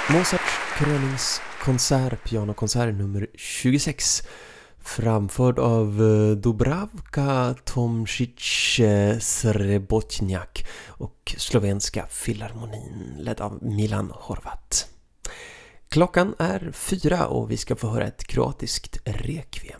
Mozarts kröningskonsert, pianokonsert nummer 26, framförd av Dubravka Tomšić Srebotnjak och slovenska filharmonin ledd av Milan Horvat. Klockan är 4 och vi ska få höra ett kroatiskt requiem.